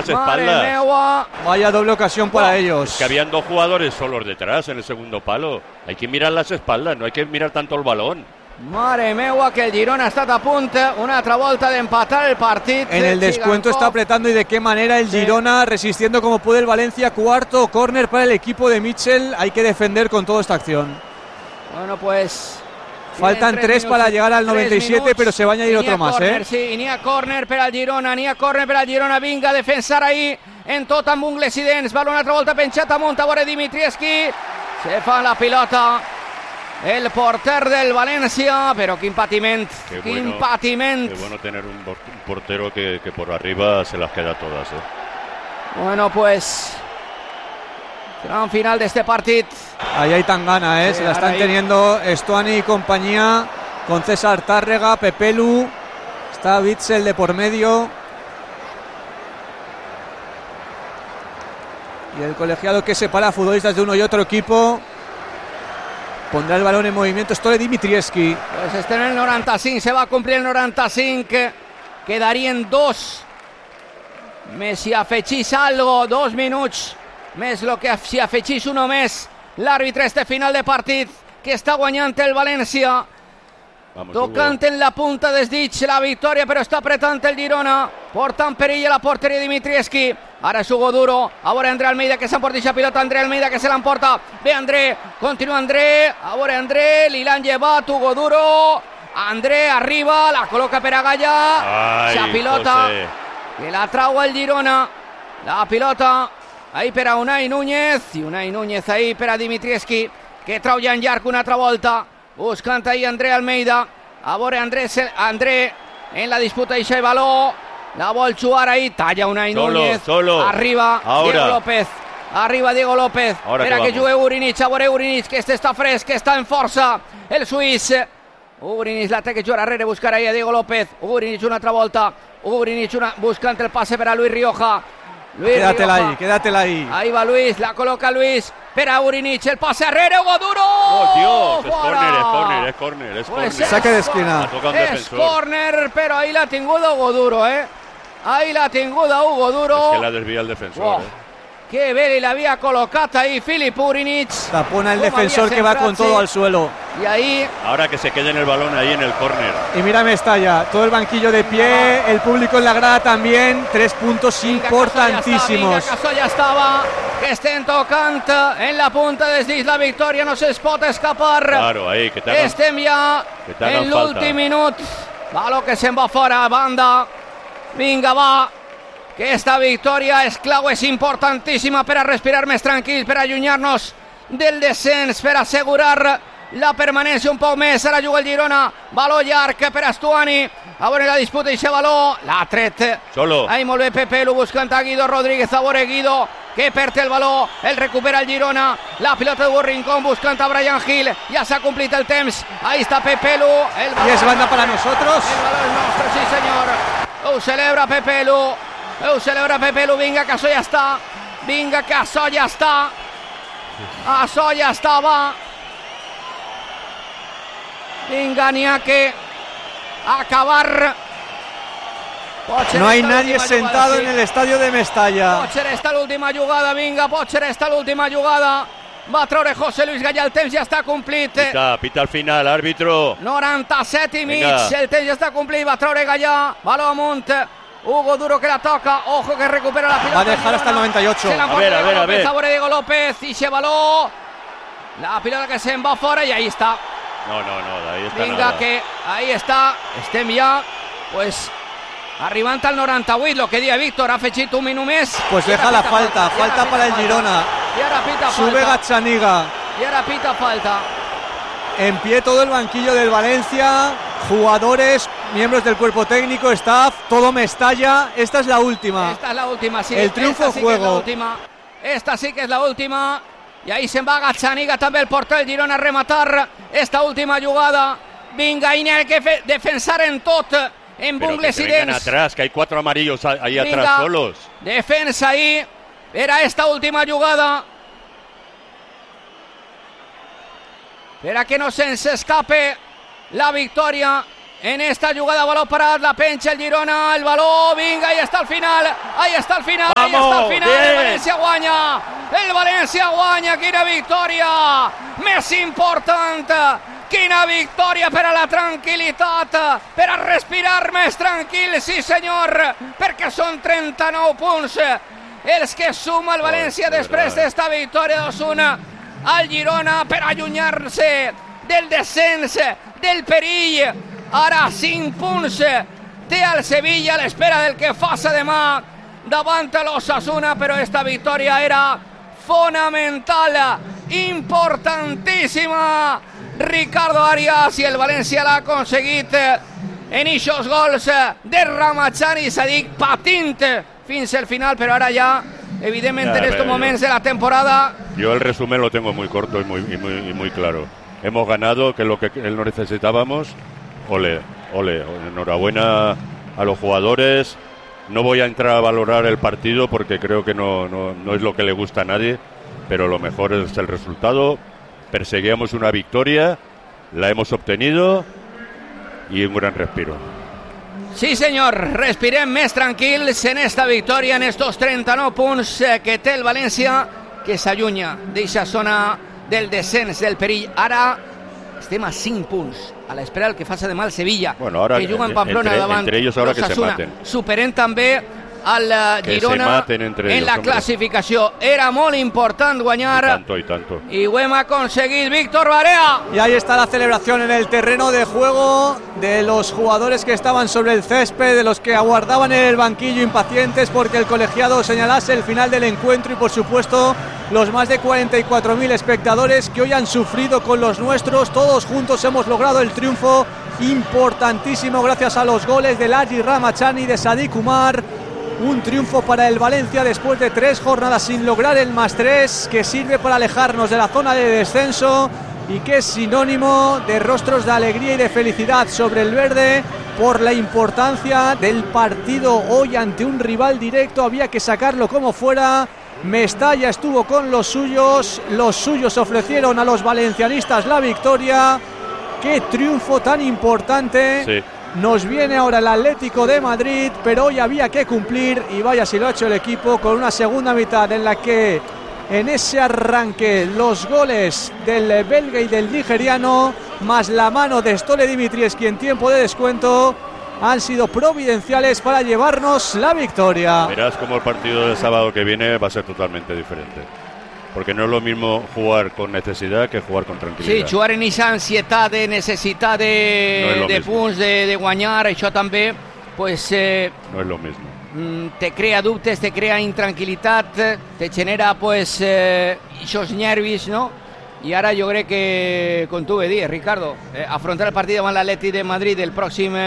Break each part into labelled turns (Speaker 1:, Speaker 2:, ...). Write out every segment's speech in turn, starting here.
Speaker 1: las espaldas.
Speaker 2: Vaya doble ocasión para ellos.
Speaker 1: Es que habían 2 jugadores solos detrás en el segundo palo. Hay que mirar las espaldas, no hay que mirar tanto el balón.
Speaker 3: Mare meua, que el Girona ha estat a punt una altra volta d'empatar el partit.
Speaker 2: En el descuento está apretando, y de qué manera el Girona, resistiendo como puede el Valencia. Cuarto córner para el equipo de Mitchell. Hay que defender con toda esta acción.
Speaker 3: Bueno, pues
Speaker 2: faltan 3 para llegar al 97, pero se va a añadir otro más,
Speaker 3: Sí, n'hi ha córner per al Girona, vinga a defensar ahí en tot amb ungles i dents. Va una altra volta penjat amunt, a veure Dimitrievski, se fa la pilota el porter del Valencia, pero quin patiment, quin patiment.
Speaker 1: Qué bueno tener un portero que por arriba se las queda todas,
Speaker 3: Bueno, pues gran final de este partido.
Speaker 2: Ahí hay Tangana, se la están teniendo Stuani y compañía, con César Tárrega, Pepelu, está Witsel de por medio. Y el colegiado que separa a futbolistas de uno y otro equipo pondrá el balón en movimiento. Esto de Dimitrievski.
Speaker 3: Pues este en el 95, se va a cumplir el 95. Quedarien 2. Més si afegís algo, 2 minuts. Més lo que si afegís uno més. L'àrbitre este final de partit, que està guanyant el València. Tocant en la punta dels dits la victòria, però està apretant el Girona. Porta en perill a la porteria Dimitrievski. Ara és Hugo Duro, a veure André Almeida que s'emporta aquesta pilota, André Almeida que se l'emporta, ve André, continua André, a veure André, li l'han llevat, Hugo Duro, André arriba, la col·loca per a Galla, la pilota que la trau el Girona, la pilota ahí per a Unai Núñez, i Unai Núñez ahí per a Dimitrievski, que trau ja en llarg una altra volta, buscant ahí André Almeida, a veure André en la disputa i baló. La vol jugar ahí, talla Unai Núñez, arriba Diego López, espera que jugui Urinig, a veure Urinig, que este està fresc, que està en força, el suís, Urinig la té que jugar darrere, buscar ahí a Diego López, Urinig una altra volta, Urinig buscant el passe per a Luis Rioja,
Speaker 2: quédatela ahí.
Speaker 3: Ahí va Luis, la coloca Luis, per a Urinig, el passe arrere, Hugo Duro.
Speaker 1: Oh, Dios, es córner.
Speaker 3: Pues
Speaker 2: saque de esquina.
Speaker 3: És córner, però ahí l'ha tingut Hugo Duro, Ahí l'ha tingut Hugo Duro.
Speaker 1: Es que la desvía el defensor,
Speaker 3: Que bé l'havia col·locat ahí Filip Urinig.
Speaker 2: Tapona el defensor, que va con todo al suelo.
Speaker 3: Y ahí,
Speaker 1: ahora que se quede en el balón ahí en el córner.
Speaker 2: Y mira Mestalla, todo el banquillo de pie, el público en la grada también. 3 puntos importantísimos.
Speaker 3: Ja estava, que estem tocant en la punta dels dits, la victòria no se'ls pot escapar.
Speaker 1: Claro, ahí, que
Speaker 3: estem ja en l'últim minut. Baló que se'n va fora, banda. Vinga, va, que esta victòria és clau, és importantíssima per a respirar més tranquils, per a allunyar-nos del descens, per a assegurar la permanència un poc més. Ara juga el Girona, baló llarg per a Stuani, a veure la disputa i baló, l'ha tret ahí molt bé Pepelu, buscant a Guido Rodríguez, a veure Guido que perd el baló, el recupera el Girona, la pilota de Hugo Rincón buscant a Brian Hill, ja s'ha complit el temps, ahí està Pepelu,
Speaker 2: y es banda para nosotros.
Speaker 3: El baló és nostre, sí senyor. Ho celebra Pepelu, vinga que això ja està, això ja està, va. Vinga, n'hi ha que acabar.
Speaker 2: No hay nadie sentado en el estadio de Mestalla.
Speaker 3: Potser està l'última jugada, vinga, va treure José Luis Gallà, el temps ja està complit.
Speaker 1: Pita al final, árbitro.
Speaker 3: 97 i mig, el temps ja està complit, va treure Gallà, baló amunt, Hugo Duro que la toca, ojo que recupera la pilota.
Speaker 2: Va a dejar hasta el 98.
Speaker 3: A ver. Diego López y se baló, la pilota que se'n va fora i ahí està.
Speaker 1: No, ahí está.
Speaker 3: Vinga,
Speaker 1: nada.
Speaker 3: que ahí està, estem ja, pues, arribant al 98, lo que dia Víctor, ha afegit un minut més.
Speaker 2: Pues deja la falta para el Girona.
Speaker 3: Y ahora pita falta.
Speaker 2: Sube Gazzaniga.
Speaker 3: Y ahora pita falta.
Speaker 2: En pie todo el banquillo del Valencia, jugadores, miembros del cuerpo técnico, staff, todo Mestalla. Esta es la última.
Speaker 3: Sí.
Speaker 2: El triunfo juego.
Speaker 3: Esta sí que es la última. I ahí se'n va Gazzaniga, també el porter del Girona, a rematar esta última jugada. Vinga, ahí n'hi ha que defensar en tot, en bungles i dents.
Speaker 1: Atrás, que hay 4 amarillos ahí atrás solos.
Speaker 3: Defensa ahí, era esta última jugada. Para que no se'ns escape la victòria en esta jugada, balón para la pencha, el Girona, el balón, venga, ahí está el final,
Speaker 1: Vamos,
Speaker 3: el
Speaker 1: bien.
Speaker 3: Valencia guanya, quina victòria més important, quina victòria per a la tranquil·litat, per a respirar més tranquil, sí senyor, perquè són 39 punts els que suma el València després d'esta victòria d'1 al Girona per allunyar-se del descens, del perill. Ara 5 punts té el Sevilla a l'espera del que faça demà davant l'Osasuna, però esta victòria era fonamental, importantíssima. Ricardo Arias, i el València l'ha aconseguit en eixos gols de Ramazani i Sadik, patint fins al final, però ara ja, evidentment, en estos moments de la temporada.
Speaker 1: Yo el resumen lo tengo muy corto y muy claro. Hemos ganado, que es lo que no necesitábamos. Ole, enhorabuena a los jugadores. No voy a entrar a valorar el partido porque creo que no es lo que le gusta a nadie, pero lo mejor es el resultado. Perseguíamos una victoria, la hemos obtenido y un gran respiro.
Speaker 3: Sí, senyor, respirem més tranquils en esta victòria, en estos 39 punts que té el València, que s'allunya d'eixa zona del descens, del perill. Ara estem a 5 punts, a l'espera del que faça demà el Sevilla,
Speaker 1: bueno, ahora,
Speaker 3: que juga en Pamplona davant
Speaker 1: entre ellos ahora
Speaker 3: l'Osasuna.
Speaker 1: que se maten.
Speaker 3: Superent també al Girona en la classificació. Era molt important guanyar
Speaker 1: y tanto.
Speaker 3: Y ho hem aconseguit, Víctor Barea.
Speaker 2: Y ahí está la celebración en el terreno de juego de los jugadores que estaban sobre el césped, de los que aguardaban en el banquillo impacientes porque el colegiado señalase el final del encuentro, y por supuesto los más de 44.000 espectadores que hoy han sufrido con los nuestros. Todos juntos hemos logrado el triunfo importantísimo gracias a los goles de Laji Ramazani y de Sadik Umar. Un triunfo para el Valencia después de 3 jornadas sin lograr el +3, que sirve para alejarnos de la zona de descenso y que es sinónimo de rostros de alegría y de felicidad sobre el verde por la importancia del partido hoy ante un rival directo. Había que sacarlo como fuera. Mestalla estuvo con los suyos ofrecieron a los valencianistas la victoria. ¡Qué triunfo tan importante!
Speaker 1: Sí.
Speaker 2: Nos viene ahora el Atlético de Madrid, pero hoy había que cumplir, y vaya si lo ha hecho el equipo, con una segunda mitad en la que en ese arranque los goles del belga y del nigeriano, más la mano de Stole Dimitrievski en tiempo de descuento, han sido providenciales para llevarnos la victoria.
Speaker 1: Verás como el partido del sábado que viene va a ser totalmente diferente, porque no es lo mismo jugar con necesidad que jugar con tranquilidad.
Speaker 3: Sí, jugar en esa ansiedad de necessitat de punts, de guanyar, això també pues,
Speaker 1: no es lo mismo.
Speaker 3: Te crea dubtes, te crea intranquilitat, te genera pues esos nervis, no? I ara jo crec que, com tu bé dius, Ricardo, afrontar el partit davant l'Atlètic de Madrid el pròxim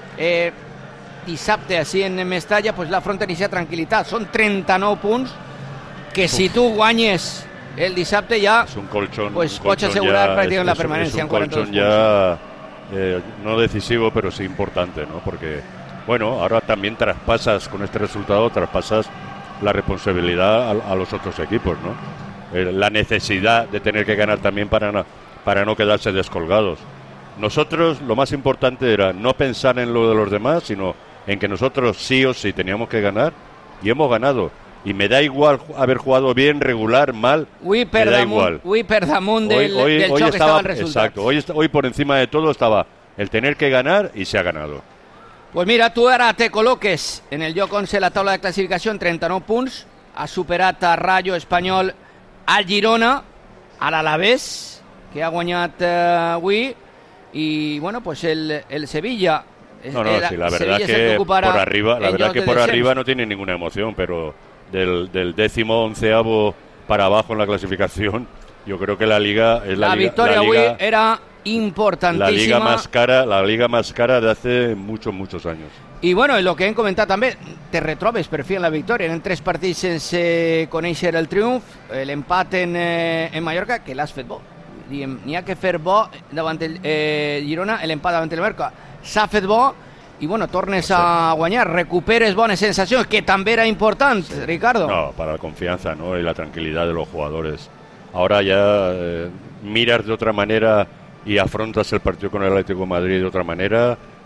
Speaker 3: dissabte així en Mestalla, pues l'afronta en aquesta tranquil·litat. Són 39 punts que si tu guanyes el dissabte ja
Speaker 1: es un colchón,
Speaker 3: pues pots assegurar prácticamente la permanencia en 42
Speaker 1: puntos. Ya no decisivo, pero sí importante, ¿no? Porque, bueno, ahora también traspasas con este resultado, traspasas la responsabilidad a los otros equipos, ¿no? La necesidad de tener que ganar también para no quedarse descolgados. Nosotros lo más importante era no pensar en lo de los demás, sino en que nosotros sí o sí teníamos que ganar, y hemos ganado. Y me da igual haber jugado bien, regular, mal, me da igual.
Speaker 3: Hoy per damunt del xoc estava el resultat.
Speaker 1: Exacto, hoy por encima de todo estaba el tener que ganar, y se ha ganado.
Speaker 3: Pues mira, tu ara te col·loques en el lloc 11 la taula de classificació en 39 punts, has superat a Rayo, Espanyol, al Girona, a l'Alavés, que ha guanyat avui, i bueno, pues el Sevilla.
Speaker 1: No, sí, la verdad que por arriba no tiene ninguna emoción, pero del 11º para abajo en la clasificación, yo creo que la liga es la
Speaker 3: victoria avui era importantíssima.
Speaker 1: La liga más cara de hace muchos años.
Speaker 3: I bueno, el que hem comentat també, te retrobes per fi en la victòria. Eren 3 partits sense conèixer el triomf, l'empat en Mallorca, que l'has fet bo. N'hi ha que fer bo davant el Girona, l'empat davant el Mallorca s'ha fet bo, i bueno, tornes a guanyar, recuperes bones sensacions, que també era important, Ricardo.
Speaker 1: No, para la confianza, ¿no? Y la tranquilidad de los jugadores. Ahora ya miras de otra manera y afrontas el partido con el Atlético de Madrid de otra manera.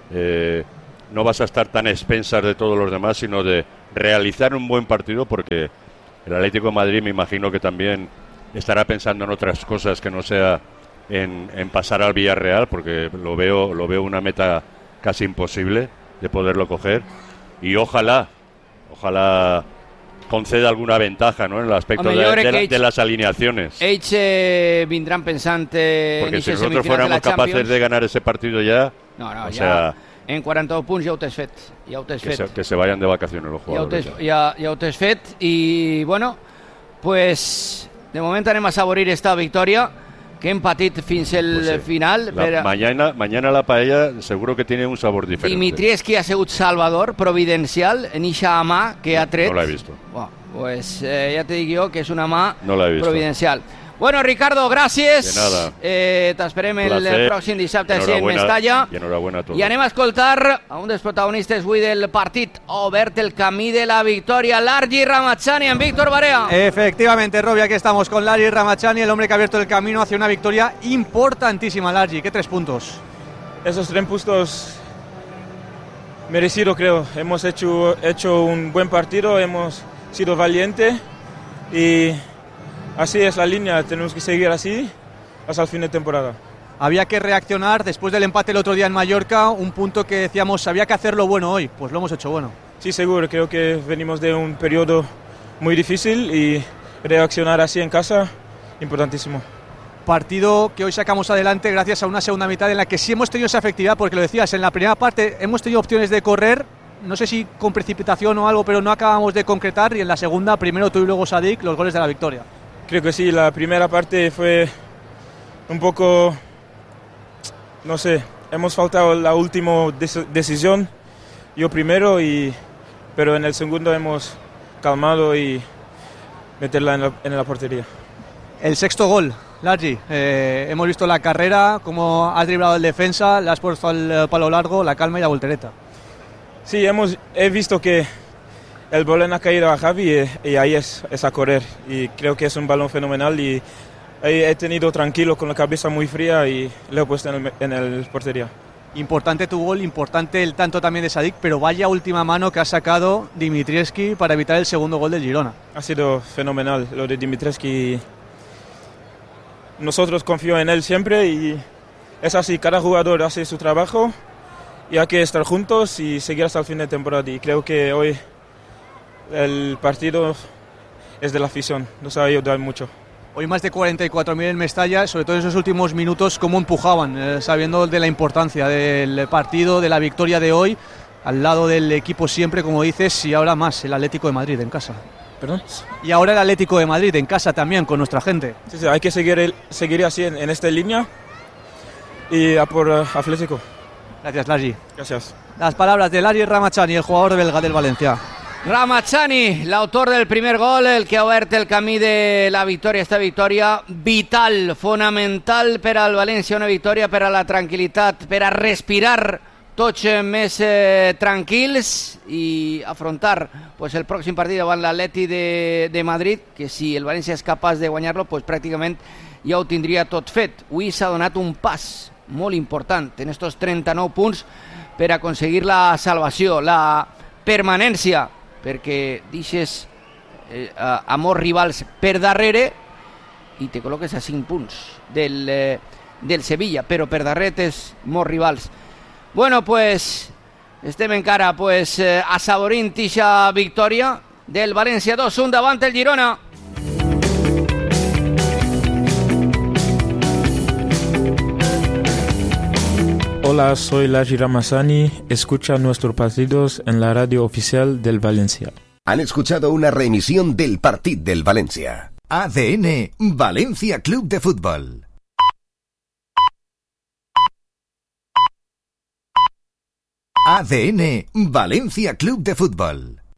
Speaker 1: no vas a estar tan expensas de todos los demás, sino de realizar un buen partido, porque el Atlético de Madrid me imagino que también estará pensando en otras cosas que no sea en pasar al Villarreal, porque lo veo una meta casi imposible de poderlo coger, y ojalá conceda alguna ventaja, ¿no?, en el aspecto de las alineaciones.
Speaker 3: Vendrán pensando
Speaker 1: porque si nosotros fuéramos capaces de ganar ese partido ya,
Speaker 3: o sea, en 42 puntos ya ho tens fet.
Speaker 1: Que se vayan de vacaciones los jugadores.
Speaker 3: Ja ho tens fet, i bueno, pues de moment anem a saborir esta victòria que hem patit fins el final.
Speaker 1: Mañana la paella seguro que tiene un sabor diferente.
Speaker 3: Dimitrievski ha sigut salvador providencial en ixa mà que ha tret.
Speaker 1: No l'he vist.
Speaker 3: Bueno, pues ja te dic jo que és una mà providencial. Bueno, Ricardo, gràcies.
Speaker 1: De nada.
Speaker 3: T'esperem el pròxim dissabte en Mestalla.
Speaker 1: I enhorabuena a tots.
Speaker 3: I anem a escoltar a un dels protagonistes avui del partit. Ha obert el camí de la victòria, Largi Ramazani en Víctor Barea.
Speaker 2: Efectivamente, Robbie, aquí estamos con Largi Ramazani, el hombre que ha abierto el camino hacia una victoria importantísima. Largi, ¿qué 3 puntos?
Speaker 4: Esos 3 puntos merecidos, creo. Hemos hecho un buen partido, hemos sido valientes y así es la línea, tenemos que seguir así hasta el fin de temporada.
Speaker 2: Había que reaccionar después del empate el otro día en Mallorca, un punto que decíamos había que hacerlo bueno hoy, pues lo hemos hecho bueno.
Speaker 4: Sí, seguro, creo que venimos de un periodo muy difícil y reaccionar así en casa, importantísimo.
Speaker 2: Partido que hoy sacamos adelante gracias a una segunda mitad en la que sí hemos tenido esa efectividad, porque lo decías, en la primera parte hemos tenido opciones de correr, no sé si con precipitación o algo, pero no acabamos de concretar, y en la segunda, primero tú y luego Sadik, los goles de la victoria.
Speaker 4: Creo que sí, la primera parte fue un poco, no sé, hemos faltado la última decisión, yo primero, pero en el segundo hemos calmado y meterla en la portería.
Speaker 2: El sexto gol, Largi, hemos visto la carrera, cómo has driblado el defensa, le has puesto al palo largo, la calma y la voltereta.
Speaker 4: Sí, he visto que el balón ha caído a Javi y ahí es a correr, y creo que es un balón fenomenal y he tenido tranquilo con la cabeza muy fría y le he puesto en el portería.
Speaker 2: Importante tu gol, importante el tanto también de Sadik, pero vaya última mano que ha sacado Dimitrievski para evitar el segundo gol del Girona.
Speaker 4: Ha sido fenomenal lo de Dimitrievski. Nosotros confiamos en él siempre y es así, cada jugador hace su trabajo y hay que estar juntos y seguir hasta el fin de temporada, y creo que hoy el partido es de la afición, nos ha ayudado mucho.
Speaker 2: Hoy más de 44.000 en Mestalla, sobre todo en esos últimos minutos, cómo empujaban, sabiendo de la importancia del partido, de la victoria de hoy, al lado del equipo siempre, como dices, y ahora más el Atlético de Madrid en casa.
Speaker 4: ¿Perdón?
Speaker 2: Y ahora el Atlético de Madrid en casa también, con nuestra gente.
Speaker 4: Sí, hay que seguir así en esta línea y a por Atlético.
Speaker 2: Gracias, Largi.
Speaker 4: Gracias.
Speaker 2: Las palabras de Largi Ramazani, el jugador belga del Valencia.
Speaker 3: Ramazani, l'autor del primer gol, el que ha obert el camí de la victòria, esta victòria vital, fonamental per al València, una victòria per a la tranquil·litat, per a respirar tots més tranquils i afrontar pues, el pròxim partit davant l'Atleti de Madrid, que si el València és capaç de guanyar-lo, pues, pràcticament ja ho tindria tot fet. Avui s'ha donat un pas molt important en estos 39 punts per aconseguir la salvació, la permanència, perquè deixes a molts rivals per darrere i te col·loques a 5 punts del Sevilla, però per darrere tens molts rivals. Bueno, pues estem encara pues, assaborint ixa victòria del València 2-1 davant el Girona.
Speaker 4: Hola, soy Largi Ramazani. Escucha nuestros partidos en la radio oficial del Valencia.
Speaker 5: Han escuchado una reemisión del Partit del Valencia. ADN Valencia Club de Fútbol. ADN Valencia Club de Fútbol.